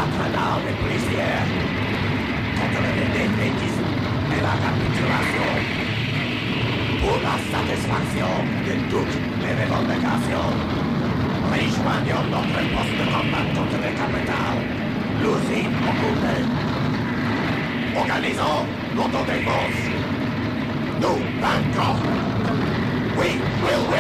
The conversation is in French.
patronale des policiers contre le défaitisme et la capitulation. Pour la satisfaction de toutes les revendications, rejoignons notre poste de combat contre les capitales, l'usine occupée. Organisons l'autodéfense. Nous vaincrons. We will win.